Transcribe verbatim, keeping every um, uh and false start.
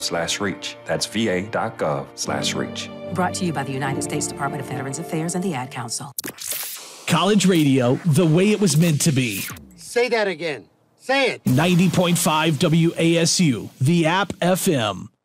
slash reach. That's va.gov slash reach. Brought to you by the United States Department of Veterans Affairs and the Ad Council. College radio, the way it was meant to be. Say that again. Say it. ninety point five W A S U, the app F M.